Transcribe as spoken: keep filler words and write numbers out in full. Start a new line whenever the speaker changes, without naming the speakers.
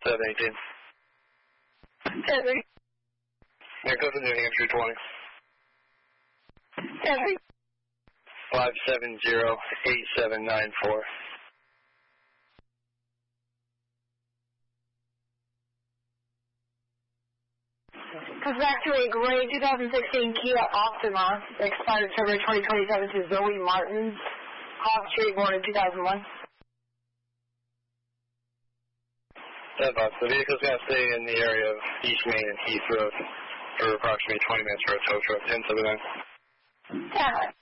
seven eighteen.
Seven.
Here goes the New Hampshire twenty.
Seven.
Five seven zero eight seven nine four.
Comes back to a gray two thousand sixteen Kia Optima, expired February twenty twenty-seven to Zoe Martins, Hawk Street, born in two thousand one.
That box. The vehicle's going to stay in the area of East Main and Heath Road for approximately twenty minutes for a tow truck. ten seventy-nine.
Yeah.